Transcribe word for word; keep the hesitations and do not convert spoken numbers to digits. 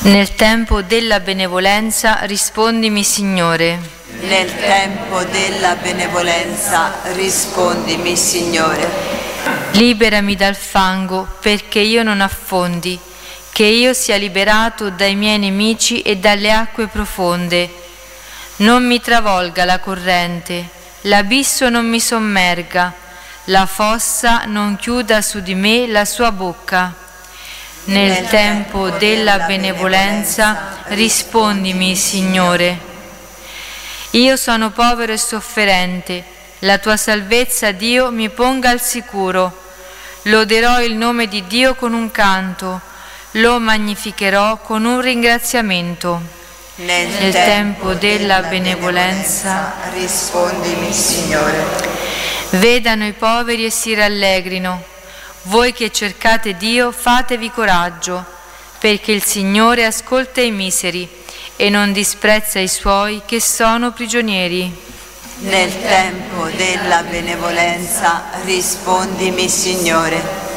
Nel tempo della benevolenza rispondimi, Signore. Nel tempo della benevolenza rispondimi, Signore. Liberami dal fango perché io non affondi, che io sia liberato dai miei nemici e dalle acque profonde. Non mi travolga la corrente, l'abisso non mi sommerga, la fossa non chiuda su di me la sua bocca. Nel tempo della benevolenza rispondimi, Signore. Io sono povero e sofferente, la tua salvezza, Dio, mi ponga al sicuro. Loderò il nome di Dio con un canto, lo magnificherò con un ringraziamento. Nel, Nel tempo della benevolenza rispondimi, Signore. Vedano i poveri e si rallegrino. Voi che cercate Dio, fatevi coraggio, perché il Signore ascolta i miseri e non disprezza i suoi che sono prigionieri. Nel tempo della benevolenza rispondimi, Signore.